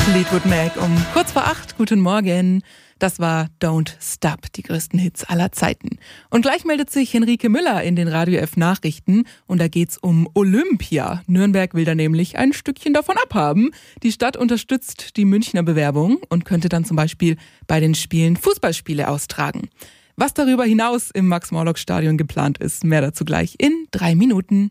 Fleetwood Mac um kurz vor 8. Guten Morgen. Das war Don't Stop, die größten Hits aller Zeiten. Und gleich meldet sich Henrike Müller in den Radio F Nachrichten und da geht's um Olympia. Nürnberg will da nämlich ein Stückchen davon abhaben. Die Stadt unterstützt die Münchner Bewerbung und könnte dann zum Beispiel bei den Spielen Fußballspiele austragen. Was darüber hinaus im Max-Morlock-Stadion geplant ist, mehr dazu gleich in 3 Minuten.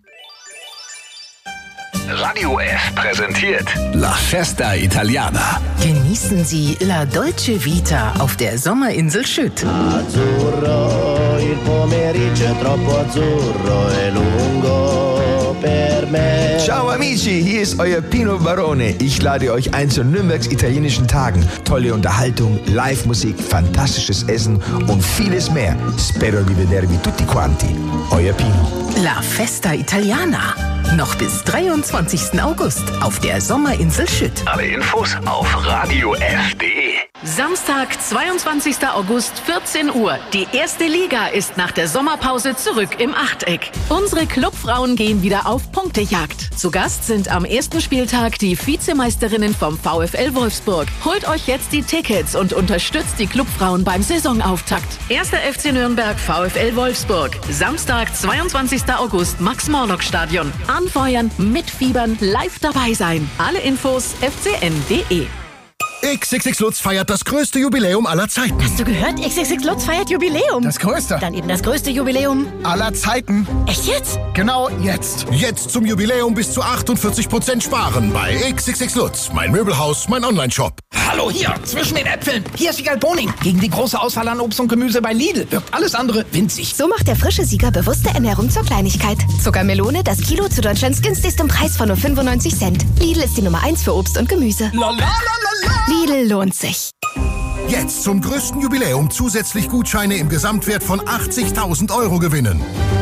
Radio F präsentiert La Festa Italiana. Genießen Sie La Dolce Vita auf der Sommerinsel Schütt. Azzurro, il pomeriggio è troppo azzurro e lungo per me. Ciao amici, hier ist euer Pino Barone. Ich lade euch ein zu Nürnbergs italienischen Tagen. Tolle Unterhaltung, Live-Musik, fantastisches Essen und vieles mehr. Spero di vedervi tutti quanti. Euer Pino. La Festa Italiana. Noch bis 23. August auf der Sommerinsel Schütt. Alle Infos auf radiof.de. Samstag, 22. August, 14 Uhr. Die erste Liga ist nach der Sommerpause zurück im Achteck. Unsere Clubfrauen gehen wieder auf Punktejagd. Zu Gast sind am ersten Spieltag die Vizemeisterinnen vom VfL Wolfsburg. Holt euch jetzt die Tickets und unterstützt die Clubfrauen beim Saisonauftakt. 1. FC Nürnberg, VfL Wolfsburg. Samstag, 22. August, Max-Morlock-Stadion. Anfeuern, mitfiebern, live dabei sein. Alle Infos fcn.de. XXX Lutz feiert das größte Jubiläum aller Zeiten. Hast du gehört? XXX Lutz feiert Jubiläum. Das größte. Dann eben das größte Jubiläum Aller Zeiten. Echt jetzt? Genau jetzt. Jetzt zum Jubiläum bis zu 48% sparen bei XXX Lutz. Mein Möbelhaus, mein Online-Shop. Hallo, hier, zwischen den Äpfeln. Hier ist Wiegald Boning. Gegen die große Auswahl an Obst und Gemüse bei Lidl wirkt alles andere winzig. So macht der frische Sieger bewusste Ernährung zur Kleinigkeit. Zuckermelone, das Kilo zu Deutschlands günstigstem Preis von nur 95 Cent. Lidl ist die Nummer 1 für Obst und Gemüse. Lidl lohnt sich. Jetzt zum größten Jubiläum zusätzlich Gutscheine im Gesamtwert von 80.000 € gewinnen.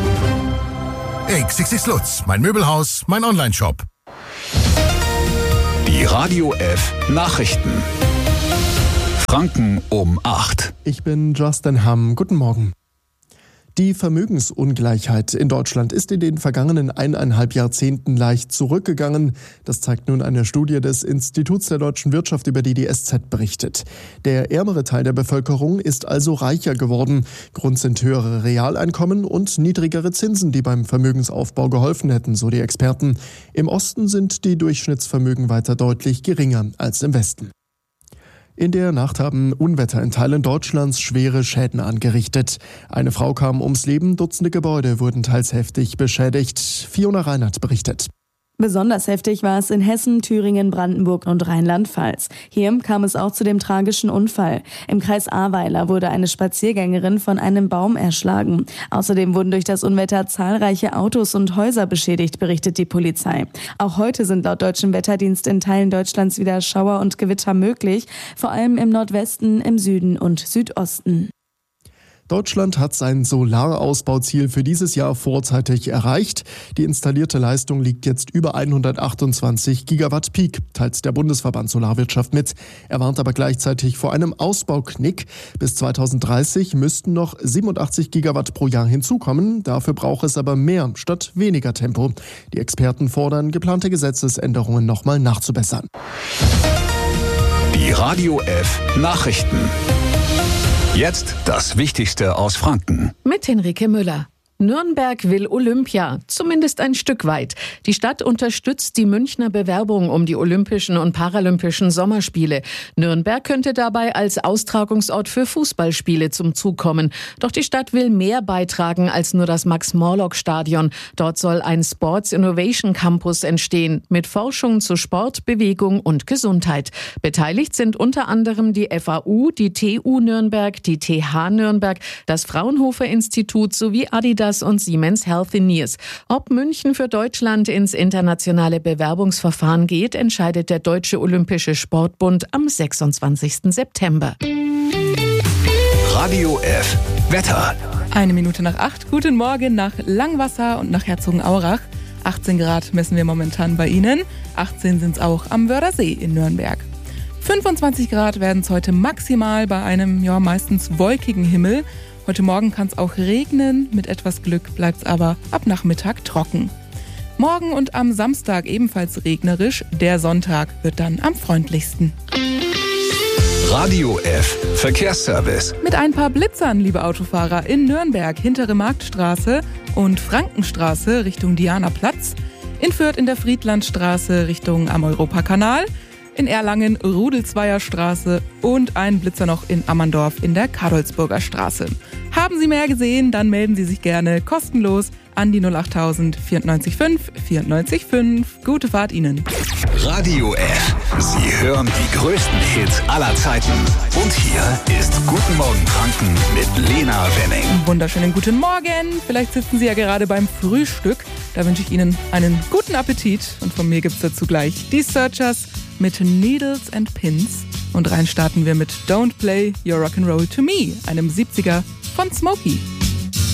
XXX Lutz, mein Möbelhaus, mein Online-Shop. Die Radio F Nachrichten. Franken um 8. Ich bin Justin Hamm. Guten Morgen. Die Vermögensungleichheit in Deutschland ist in den vergangenen 1,5 Jahrzehnten leicht zurückgegangen. Das zeigt nun eine Studie des Instituts der deutschen Wirtschaft, über die die SZ berichtet. Der ärmere Teil der Bevölkerung ist also reicher geworden. Grund sind höhere Realeinkommen und niedrigere Zinsen, die beim Vermögensaufbau geholfen hätten, so die Experten. Im Osten sind die Durchschnittsvermögen weiter deutlich geringer als im Westen. In der Nacht haben Unwetter in Teilen Deutschlands schwere Schäden angerichtet. Eine Frau kam ums Leben, Dutzende Gebäude wurden teils heftig beschädigt. Fiona Reinhardt berichtet. Besonders heftig war es in Hessen, Thüringen, Brandenburg und Rheinland-Pfalz. Hier kam es auch zu dem tragischen Unfall. Im Kreis Ahrweiler wurde eine Spaziergängerin von einem Baum erschlagen. Außerdem wurden durch das Unwetter zahlreiche Autos und Häuser beschädigt, berichtet die Polizei. Auch heute sind laut deutschem Wetterdienst in Teilen Deutschlands wieder Schauer und Gewitter möglich, vor allem im Nordwesten, im Süden und Südosten. Deutschland hat sein Solarausbauziel für dieses Jahr vorzeitig erreicht. Die installierte Leistung liegt jetzt über 128 Gigawatt Peak, teilt der Bundesverband Solarwirtschaft mit. Er warnt aber gleichzeitig vor einem Ausbauknick. Bis 2030 müssten noch 87 Gigawatt pro Jahr hinzukommen. Dafür braucht es aber mehr statt weniger Tempo. Die Experten fordern, geplante Gesetzesänderungen nochmal nachzubessern. Die Radio F Nachrichten. Jetzt das Wichtigste aus Franken. Mit Henrike Müller. Nürnberg will Olympia, zumindest ein Stück weit. Die Stadt unterstützt die Münchner Bewerbung um die Olympischen und Paralympischen Sommerspiele. Nürnberg könnte dabei als Austragungsort für Fußballspiele zum Zug kommen. Doch die Stadt will mehr beitragen als nur das Max-Morlock-Stadion. Dort soll ein Sports Innovation Campus entstehen, mit Forschung zu Sport, Bewegung und Gesundheit. Beteiligt sind unter anderem die FAU, die TU Nürnberg, die TH Nürnberg, das Fraunhofer Institut sowie Adidas und Siemens Healthineers. Ob München für Deutschland ins internationale Bewerbungsverfahren geht, entscheidet der Deutsche Olympische Sportbund am 26. September. Radio F Wetter. 7:01. Guten Morgen nach Langwasser und nach Herzogenaurach. 18 Grad messen wir momentan bei Ihnen. 18 sind es auch am Wörthersee in Nürnberg. 25 Grad werden es heute maximal bei einem meistens wolkigen Himmel. Heute Morgen kann es auch regnen. Mit etwas Glück bleibt es aber ab Nachmittag trocken. Morgen und am Samstag ebenfalls regnerisch. Der Sonntag wird dann am freundlichsten. Radio F Verkehrsservice. Mit ein paar Blitzern, liebe Autofahrer, in Nürnberg hintere Marktstraße und Frankenstraße Richtung Dianaplatz. In Fürth in der Friedlandstraße Richtung am Europakanal. In Erlangen Rudelsweier Straße und ein Blitzer noch in Ammerndorf in der Kadolsburger Straße. Haben Sie mehr gesehen, dann melden Sie sich gerne kostenlos an die 08000 94 5 94 5. Gute Fahrt Ihnen. Radio F. Sie hören die größten Hits aller Zeiten. Und hier ist Guten Morgen Franken mit Lena Wenning. Wunderschönen guten Morgen. Vielleicht sitzen Sie ja gerade beim Frühstück. Da wünsche ich Ihnen einen guten Appetit. Und von mir gibt's dazu gleich die Searchers mit Needles and Pins. Und rein starten wir mit Don't Play Your Rock'n'Roll to Me, einem 70er von Smokey.